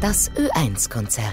Das Ö1-Konzert.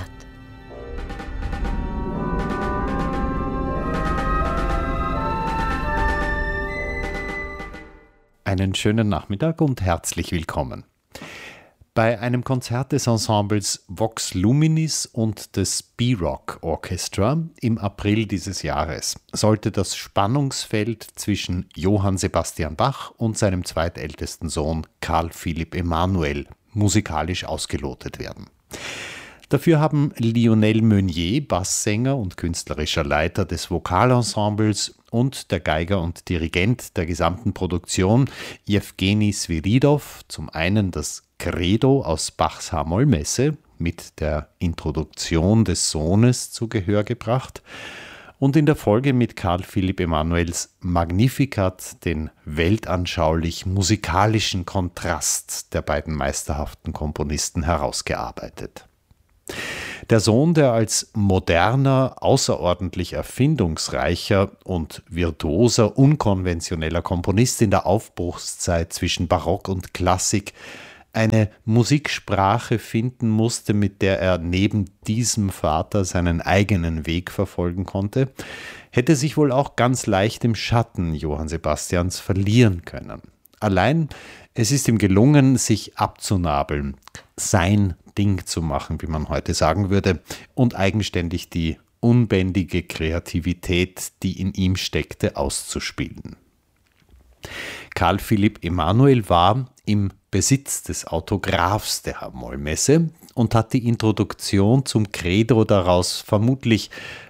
Einen schönen Nachmittag und herzlich willkommen. Bei einem Konzert des Ensembles Vox Luminis und des B-Rock Orchestra im April dieses Jahres sollte das Spannungsfeld zwischen Johann Sebastian Bach und seinem zweitältesten Sohn Carl Philipp Emanuel musikalisch ausgelotet werden. Dafür haben Lionel Meunier, Basssänger und künstlerischer Leiter des Vokalensembles, und der Geiger und Dirigent der gesamten Produktion, Jewgeni Sviridov, zum einen das Credo aus Bachs H-Moll-Messe mit der Introduktion des Sohnes zu Gehör gebracht und in der Folge mit Carl Philipp Emanuels Magnificat den weltanschaulich-musikalischen Kontrast der beiden meisterhaften Komponisten herausgearbeitet. Der Sohn, der als moderner, außerordentlich erfindungsreicher und virtuoser, unkonventioneller Komponist in der Aufbruchszeit zwischen Barock und Klassik eine Musiksprache finden musste, mit der er neben diesem Vater seinen eigenen Weg verfolgen konnte, hätte sich wohl auch ganz leicht im Schatten Johann Sebastians verlieren können. Allein es ist ihm gelungen, sich abzunabeln, sein Ding zu machen, wie man heute sagen würde, und eigenständig die unbändige Kreativität, die in ihm steckte, auszuspielen. Carl Philipp Emanuel war im Besitz des Autographs der H-Moll-Messe und hat die Introduktion zum Credo daraus vermutlich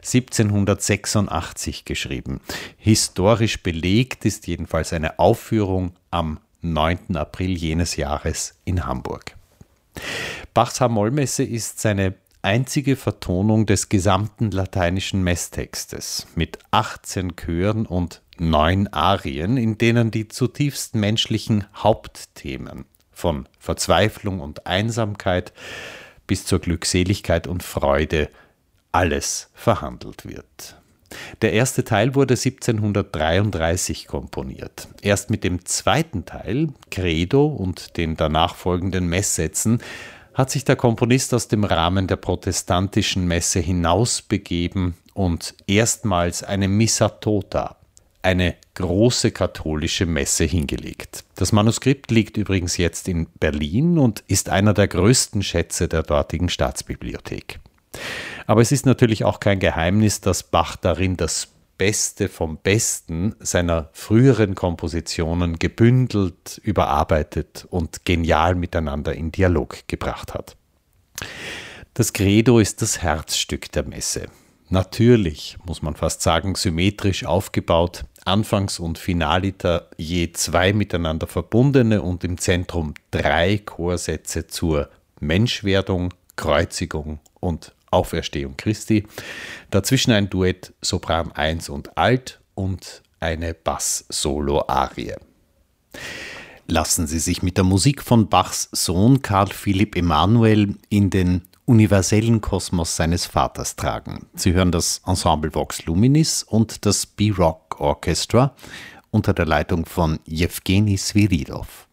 1786 geschrieben. Historisch belegt ist jedenfalls eine Aufführung am 9. April jenes Jahres in Hamburg. Bachs H-Moll-Messe ist seine einzige Vertonung des gesamten lateinischen Messtextes mit 18 Chören und 9 Arien, in denen die zutiefst menschlichen Hauptthemen von Verzweiflung und Einsamkeit bis zur Glückseligkeit und Freude alles verhandelt wird. Der erste Teil wurde 1733 komponiert. Erst mit dem zweiten Teil, Credo und den danach folgenden Messsätzen, hat sich der Komponist aus dem Rahmen der protestantischen Messe hinausbegeben und erstmals eine Missa Tota, eine große katholische Messe, hingelegt. Das Manuskript liegt übrigens jetzt in Berlin und ist einer der größten Schätze der dortigen Staatsbibliothek. Aber es ist natürlich auch kein Geheimnis, dass Bach darin das Beste vom Besten seiner früheren Kompositionen gebündelt, überarbeitet und genial miteinander in Dialog gebracht hat. Das Credo ist das Herzstück der Messe. Natürlich, muss man fast sagen, symmetrisch aufgebaut, Anfangs- und Finaliter je 2 miteinander verbundene und im Zentrum 3 Chorsätze zur Menschwerdung, Kreuzigung und Auferstehung Christi, dazwischen ein Duett Sopran 1 und Alt und eine Bass-Solo-Arie. Lassen Sie sich mit der Musik von Bachs Sohn Carl Philipp Emanuel in den universellen Kosmos seines Vaters tragen. Sie hören das Ensemble Vox Luminis und das B-Rock Orchestra unter der Leitung von Jewgeni Sviridov.